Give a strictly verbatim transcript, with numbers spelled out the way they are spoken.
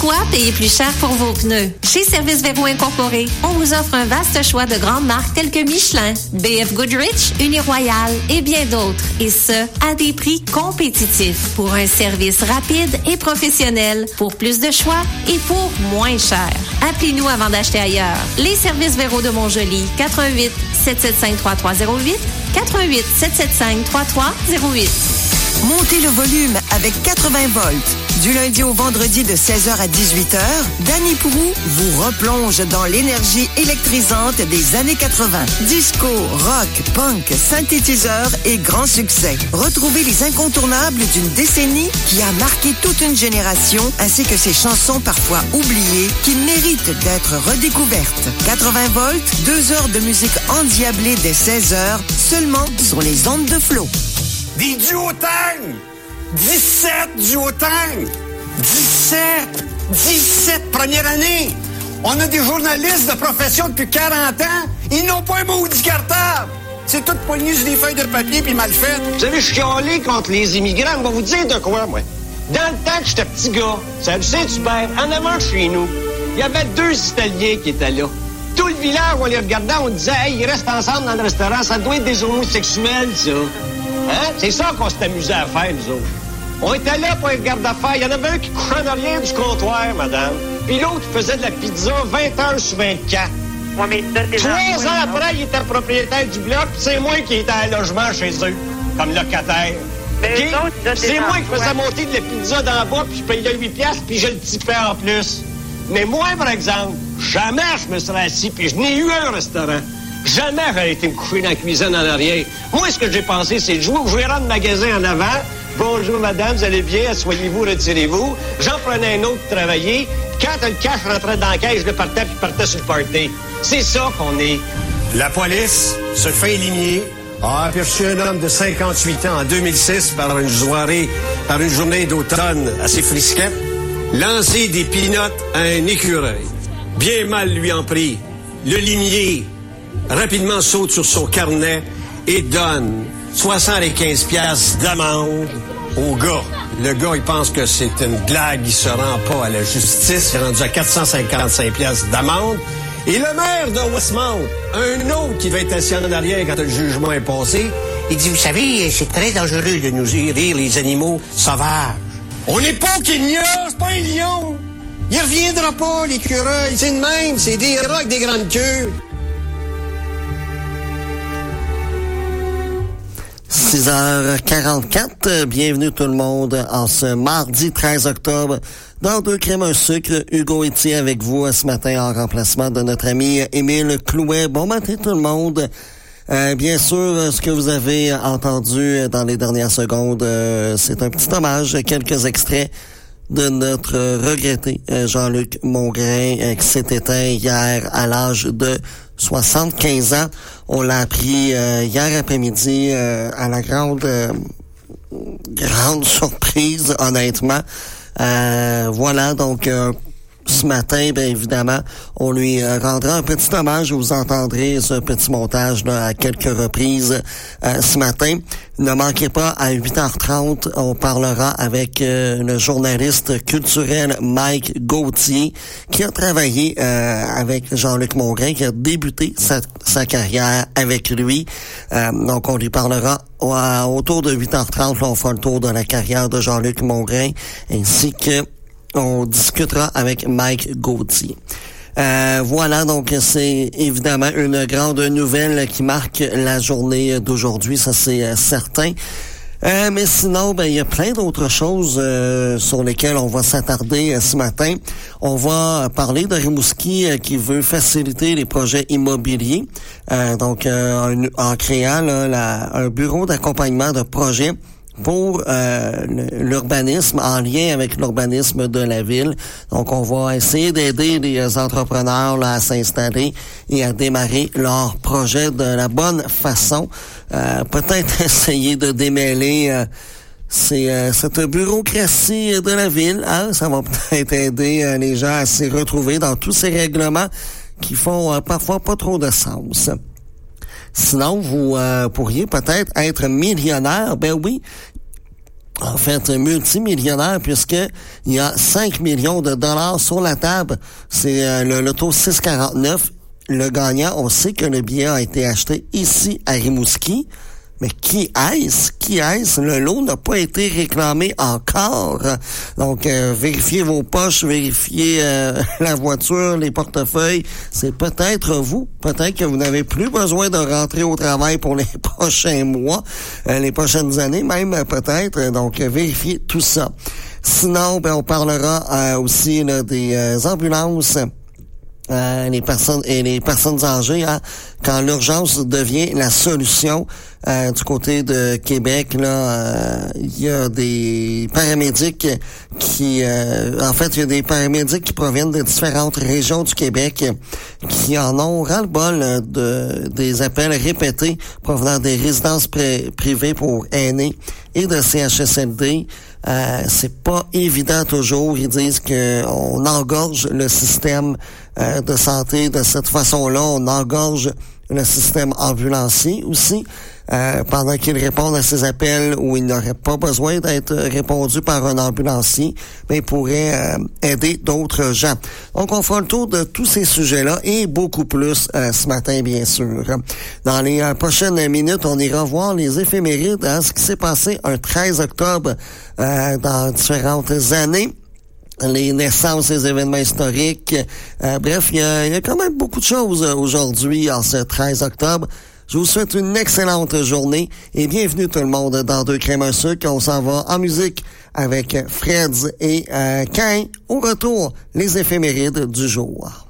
Pourquoi payer plus cher pour vos pneus? Chez Service Véro Incorporé, on vous offre un vaste choix de grandes marques telles que Michelin, B F Goodrich, Uniroyal et bien d'autres. Et ce, à des prix compétitifs pour un service rapide et professionnel, pour plus de choix et pour moins cher. Appelez-nous avant d'acheter ailleurs. Les Services Véro de Montjoly, quatre un huit, sept sept cinq, trois trois zéro huit, quatre un huit, sept sept cinq, trois trois zéro huit. Montez le volume avec quatre-vingts volts. Du lundi au vendredi de seize heures à dix-huit heures, Danny Proulx vous replonge dans l'énergie électrisante des années quatre-vingts. Disco, rock, punk, synthétiseur et grand succès. Retrouvez les incontournables d'une décennie qui a marqué toute une génération, ainsi que ses chansons parfois oubliées qui méritent d'être redécouvertes. quatre-vingts volts, deux heures de musique endiablée dès seize heures, seulement sur les ondes de Flo. Des duotangs! dix-sept duotangs! dix-sept! dix-sept première année! On a des journalistes de profession depuis quarante ans. Ils n'ont pas un maudit cartable! C'est tout poigné sur des feuilles de papier puis mal fait. Vous savez, je chialais contre les immigrants. On va vous dire de quoi, moi? Dans le temps que j'étais petit gars, ça Saint-Hubert, en avant de chez nous, il y avait deux Italiens qui étaient là. Tout le village, on les regardait, on disait « Hey, ils restent ensemble dans le restaurant, ça doit être des homosexuels, ça. » Hein? C'est ça qu'on s'est amusé à faire, nous autres. On était là pour être garde-affaires. Il y en avait un qui couchait en arrière du comptoir, madame. Puis l'autre faisait de la pizza vingt heures sur vingt-quatre. Ouais, mais Trois ans après, il était propriétaire du bloc, puis c'est moi qui étais à logement chez eux, comme locataire. Mais autres, c'est moi qui faisais monter de la pizza dans le bas, puis je payais huit piastres, puis je le tipais en plus. Mais moi, par exemple, jamais je me serais assis, puis je n'ai eu un restaurant. Jamais j'aurais été me coucher dans la cuisine en arrière. Moi, ce que j'ai pensé, c'est de jouer au gérant de magasin en avant. Bonjour, madame, vous allez bien? Asseyez-vous, retirez-vous. J'en prenais un autre pour travailler. Quand le cash rentrait dans la caisse, je le partais puis partais sur le party. C'est ça qu'on est. La police se fait éliminer. A aperçu un homme de cinquante-huit ans en deux mille six par une soirée, par une journée d'automne assez frisquette, lancer des pinottes à un écureuil. Bien mal lui en pris. Le limier rapidement saute sur son carnet et donne soixante-quinze piastres d'amende au gars. Le gars, il pense que c'est une blague, il se rend pas à la justice. Il est rendu à quatre cent cinquante-cinq piastres d'amende. Et le maire de Westmount, un autre qui va être assis en arrière quand le jugement est passé, il dit, vous savez, c'est très dangereux de nous rire les animaux sauvages. On n'est pas au Kenya, c'est pas un lion. Il reviendra pas, l'écureuil, c'est de même, c'est des rats avec des grandes queues. six heures quarante-quatre, bienvenue tout le monde en ce mardi treize octobre dans Deux crèmes un sucre. Hugo Etier avec vous ce matin en remplacement de notre ami Émile Clouet. Bon matin tout le monde. Euh, bien sûr, ce que vous avez entendu dans les dernières secondes, euh, c'est un petit hommage, quelques extraits de notre regretté Jean-Luc Mongrain euh, qui s'est éteint hier à l'âge de soixante-quinze ans. On l'a appris euh, hier après-midi euh, à la grande euh, grande surprise, honnêtement. Euh, voilà, donc euh, ce matin, bien évidemment, on lui euh, rendra un petit hommage. Vous entendrez ce petit montage là, à quelques reprises euh, ce matin. Ne manquez pas, à huit heures trente, on parlera avec euh, le journaliste culturel Mike Gauthier, qui a travaillé euh, avec Jean-Luc Mongrain, qui a débuté sa, sa carrière avec lui. Euh, donc, on lui parlera à, autour de huit heures trente. Là, on fera le tour de la carrière de Jean-Luc Mongrain, ainsi que on discutera avec Mike Gauthier. Euh, voilà, donc c'est évidemment une grande nouvelle qui marque la journée d'aujourd'hui, ça c'est euh, certain. Euh, mais sinon, ben il y a plein d'autres choses euh, sur lesquelles on va s'attarder euh, ce matin. On va parler de Rimouski euh, qui veut faciliter les projets immobiliers, euh, donc euh, en, en créant là, la, un bureau d'accompagnement de projets pour euh, l'urbanisme, en lien avec l'urbanisme de la ville. Donc, on va essayer d'aider les entrepreneurs là, à s'installer et à démarrer leur projet de la bonne façon. Euh, peut-être essayer de démêler euh, c'est euh, cette bureaucratie de la ville. Hein? Ça va peut-être aider euh, les gens à s'y retrouver dans tous ces règlements qui font euh, parfois pas trop de sens. Sinon, vous euh, pourriez peut-être être millionnaire. Ben oui, en fait, multimillionnaire, puisque il y a cinq millions de dollars sur la table. C'est euh, le loto six quarante-neuf. Le gagnant, on sait que le billet a été acheté ici à Rimouski. Mais qui est-ce? Qui est-ce? Le lot n'a pas été réclamé encore. Donc, euh, vérifiez vos poches, vérifiez euh, la voiture, les portefeuilles. C'est peut-être vous. Peut-être que vous n'avez plus besoin de rentrer au travail pour les prochains mois, euh, les prochaines années même peut-être. Donc, euh, vérifiez tout ça. Sinon, ben, on parlera euh, aussi là, des euh, ambulances. Euh, les personnes et les personnes âgées, hein, quand l'urgence devient la solution. Euh, du côté de Québec, là, euh, il y a des paramédics qui, euh, en fait, il y a des paramédics qui proviennent de différentes régions du Québec qui en ont ras-le-bol de des appels répétés provenant des résidences pré- privées pour aînés et de C H S L D. Euh, c'est pas évident toujours. Ils disent que on engorge le système euh, de santé de cette façon-là. On engorge le système ambulancier aussi, euh, pendant qu'ils répondent à ces appels où il n'aurait pas besoin d'être répondu par un ambulancier, mais il pourrait euh, aider d'autres gens. Donc, on fera le tour de tous ces sujets-là et beaucoup plus euh, ce matin, bien sûr. Dans les euh, prochaines minutes, on ira voir les éphémérides, hein, ce qui s'est passé un treize octobre euh, dans différentes années. Les naissances, les événements historiques. Euh, bref, il y a, il y a quand même beaucoup de choses aujourd'hui, en ce treize octobre. Je vous souhaite une excellente journée et bienvenue tout le monde dans Deux Crèmes un Sucre. On s'en va en musique avec Freds et euh, Cain. Au retour, les éphémérides du jour.